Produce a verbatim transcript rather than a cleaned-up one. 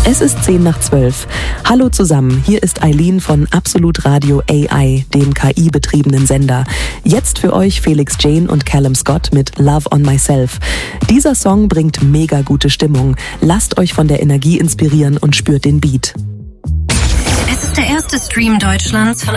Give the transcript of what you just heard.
Es ist zehn nach zwölf. Hallo zusammen, hier ist Eileen von Absolut Radio A I, dem K I-betriebenen Sender. Jetzt für euch Felix Jane und Callum Scott mit Love on Myself. Dieser Song bringt mega gute Stimmung. Lasst euch von der Energie inspirieren und spürt den Beat. Es ist der erste Stream Deutschlands von